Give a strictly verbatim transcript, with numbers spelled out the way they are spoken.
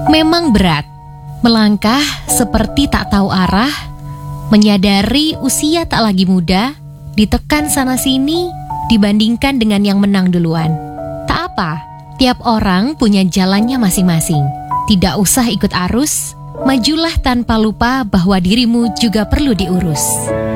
Memang berat, melangkah seperti tak tahu arah, menyadari usia tak lagi muda, ditekan sana-sini dibandingkan dengan yang menang duluan. Tak apa, tiap orang punya jalannya masing-masing. Tidak usah ikut arus, majulah tanpa lupa bahwa dirimu juga perlu diurus.